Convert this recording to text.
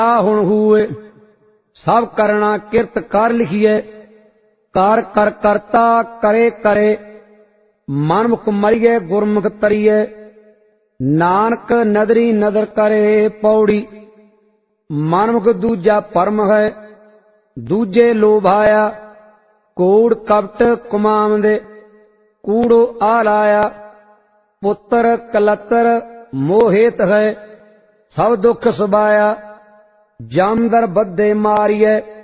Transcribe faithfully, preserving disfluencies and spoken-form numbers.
हुण हुए सब करना किरत कर लिखिए कर कर करता करे करे मनमुख मरिए गुरमुख तरिए नानक नदरी नदर करे पौड़ी मनमुख दूजा परम है दूजे लोभाया कूड़ कपट कुमामदे कूड़ो आलाया पुत्र कलतर मोहित है सब दुख सुबाया जामदर बद्धे मारिए